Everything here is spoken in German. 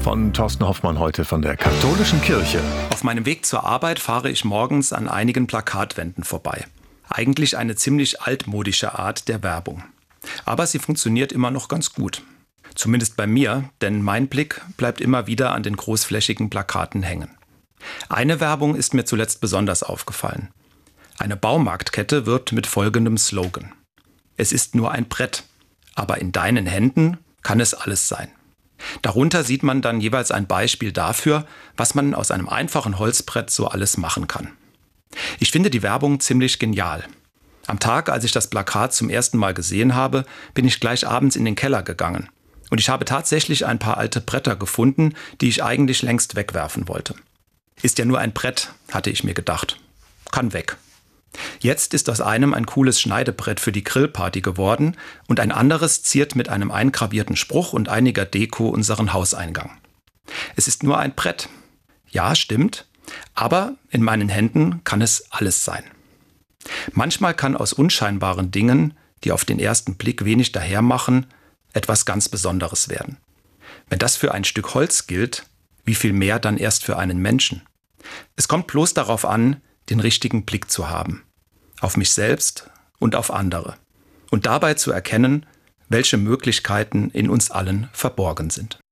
von Thorsten Hoffmann heute von der Katholischen Kirche. Auf meinem Weg zur Arbeit fahre ich morgens an einigen Plakatwänden vorbei. Eigentlich eine ziemlich altmodische Art der Werbung. Aber sie funktioniert immer noch ganz gut. Zumindest bei mir, denn mein Blick bleibt immer wieder an den großflächigen Plakaten hängen. Eine Werbung ist mir zuletzt besonders aufgefallen. Eine Baumarktkette wirbt mit folgendem Slogan: Es ist nur ein Brett, aber in deinen Händen kann es alles sein. Darunter sieht man dann jeweils ein Beispiel dafür, was man aus einem einfachen Holzbrett so alles machen kann. Ich finde die Werbung ziemlich genial. Am Tag, als ich das Plakat zum ersten Mal gesehen habe, bin ich gleich abends in den Keller gegangen. Und ich habe tatsächlich ein paar alte Bretter gefunden, die ich eigentlich längst wegwerfen wollte. Ist ja nur ein Brett, hatte ich mir gedacht. Kann weg. Jetzt ist aus einem ein cooles Schneidebrett für die Grillparty geworden und ein anderes ziert mit einem eingravierten Spruch und einiger Deko unseren Hauseingang. Es ist nur ein Brett. Ja, stimmt. Aber in meinen Händen kann es alles sein. Manchmal kann aus unscheinbaren Dingen, die auf den ersten Blick wenig dahermachen, etwas ganz Besonderes werden. Wenn das für ein Stück Holz gilt, wie viel mehr dann erst für einen Menschen? Es kommt bloß darauf an, den richtigen Blick zu haben. Auf mich selbst und auf andere. Und dabei zu erkennen, welche Möglichkeiten in uns allen verborgen sind.